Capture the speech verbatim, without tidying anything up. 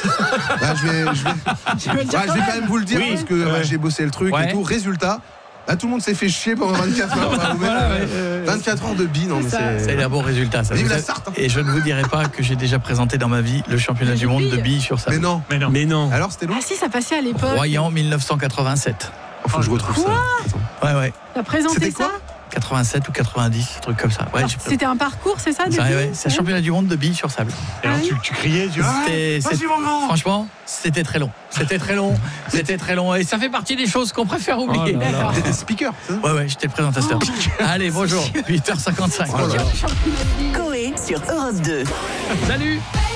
Bah, je vais, je vais, Tu veux le dire bah, je quand vais même quand même vous le dire Oui. parce que Ouais. bah, j'ai bossé le truc Ouais. et tout. Résultat, là, tout le monde s'est fait chier pendant vingt-quatre heures. Bah, Voilà, euh, ouais, euh, vingt-quatre heures de billes, non mais C'est ça. c'est. C'est un bon résultat. Ça. Vive Vous la savez- Sarthe, hein. Et je ne vous dirai pas que j'ai déjà présenté dans ma vie le championnat Le du monde de billes. billes sur sable. Mais non. Mais non. Mais non. Alors c'était long. Ah si, ça passait à l'époque. Royan mille neuf cent quatre-vingt-sept. Oh, faut que je retrouve ça. Attends. Ouais, ouais. T'as présenté C'était ça quoi quatre-vingt-sept ou quatre-vingt-dix, un truc comme ça. Ouais, Alors, j'ai- C'était un parcours, c'est ça, ça, depuis ouais, c'est un Ouais. championnat du monde de billes sur sable. Et alors Ah oui. tu, tu criais, tu vois. C'était- Vas-y c'est- mon grand. Franchement, c'était très long. C'était très long. C'était très long. Et ça fait partie des choses qu'on préfère oublier. Oh là là. T'étais speaker, c'est ça Ouais, ouais, j'étais le présentateur. Allez, bonjour. huit heures cinquante-cinq. Oh là là. Coé sur Europe deux. Salut.